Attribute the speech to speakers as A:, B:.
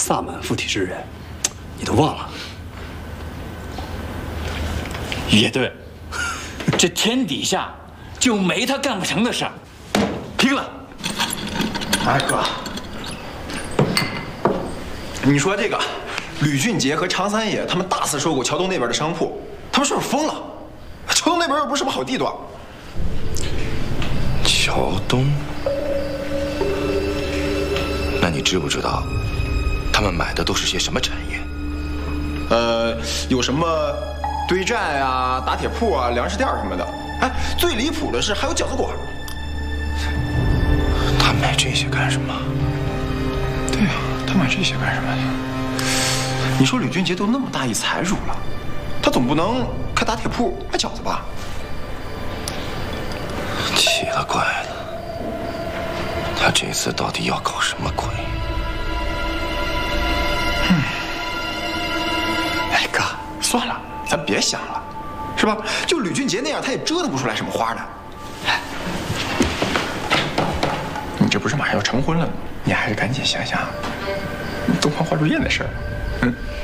A: 萨满附体之人，你都忘了？
B: 也对，这天底下就没他干不成的事儿。拼了！
C: 哎哥，你说这个吕俊杰和常三爷他们大肆收购桥东那边的商铺，他们是不是疯了？桥东那边又不是什么好地段。
D: 桥东？那你知不知道，他们买的都是些什么产业？
C: 有什么堆栈啊、打铁铺啊、粮食店什么的。哎，最离谱的是还有饺子馆。
D: 他买这些干什么？
C: 对呀，他买这些干什么呀？你说吕俊杰都那么大一财主了，他总不能开打铁铺卖饺子吧？
D: 奇了怪了，他这次到底要搞什么鬼？
C: 哎哥，算了，咱别想了，是吧？就吕俊杰那样，他也折腾不出来什么花来。你这不是马上要成婚了吗？你还是赶紧想想东方花烛夜的事儿。